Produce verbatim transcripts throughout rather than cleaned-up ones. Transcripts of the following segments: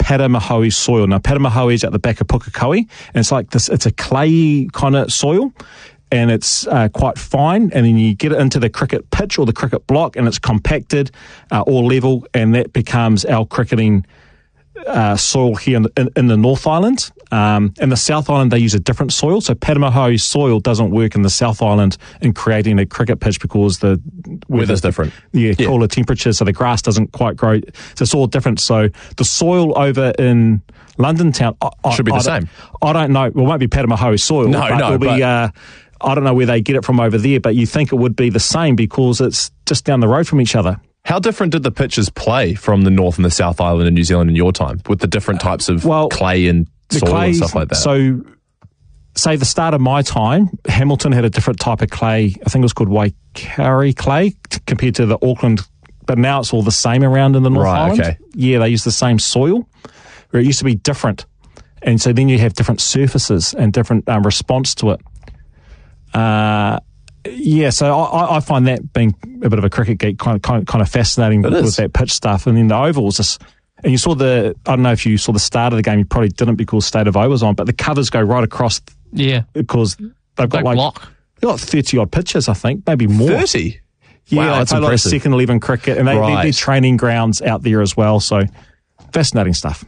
Paramahoe soil. Now, Paramahoe is at the back of Pukekohe, and it's like this, it's a clay kind of soil, and it's uh, quite fine, and then you get it into the cricket pitch or the cricket block, and it's compacted, uh, all level, and that becomes our cricketing uh, soil here in the, in, in the North Island. Um, in the South Island, they use a different soil, so Paramahoe soil doesn't work in the South Island in creating a cricket pitch because the weather's different. Yeah, yeah, cooler temperatures, so the grass doesn't quite grow. So it's all different. So the soil over in London town I, should be I, the I same. I don't know. Well, it won't be Paramahoe soil. No, but no, it'll be, but uh, I don't know where they get it from over there, but you think it would be the same because it's just down the road from each other. How different did the pitches play from the North and the South Island in New Zealand in your time, with the different types of well, clay and soil clay, and stuff like that? So, say the start of my time, Hamilton had a different type of clay. I think it was called Waikari clay t- compared to the Auckland, but now it's all the same around in the North Right, Island. okay. Yeah, they use the same soil, where it used to be different. And so then you have different surfaces and different um, response to it. Uh, yeah, so I, I find that being a bit of a cricket geek kind of kind of, kind of fascinating It with is. that pitch stuff. And then the ovals, just, and you saw the, I don't know if you saw the start of the game, you probably didn't because State of O was on, but the covers go right across Yeah. because they've got Big like block. they've got thirty odd pitches, I think, maybe more. thirty? Yeah, Wow, they that's play like impressive. second eleven cricket, and they, Right. they're, they're training grounds out there as well. So fascinating stuff.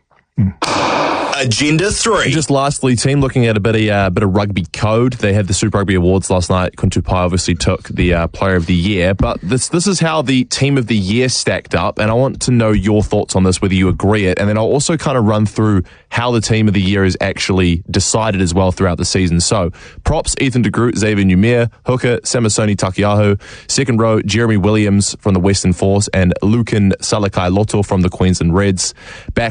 Agenda three. And just lastly, team, looking at a bit of, uh, bit of rugby code. They had the Super Rugby Awards last night. Kuntupai obviously took the uh, Player of the Year, but this this is how the Team of the Year stacked up, and I want to know your thoughts on this, whether you agree it, and then I'll also kind of run through how the Team of the Year is actually decided as well throughout the season. So, props, Ethan de Groot, Xavier Numere, hooker, Samasoni Takiaho, second row, Jeremy Williams from the Western Force, and Lukin Salakai Loto from the Queensland Reds. Back